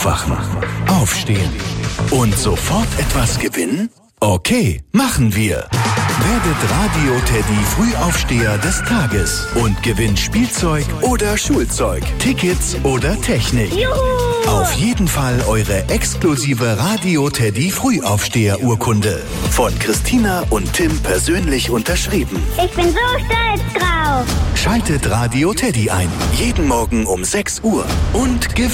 Wachen, aufstehen und sofort etwas gewinnen? Okay, machen wir. Werdet Radio Teddy Frühaufsteher des Tages und gewinnt Spielzeug oder Schulzeug, Tickets oder Technik. Juhu! Auf jeden Fall eure exklusive Radio Teddy Frühaufsteher-Urkunde. Von Christina und Tim persönlich unterschrieben. Ich bin so stolz drauf. Schaltet Radio Teddy ein. Jeden Morgen um 6 Uhr. Und gewinnt.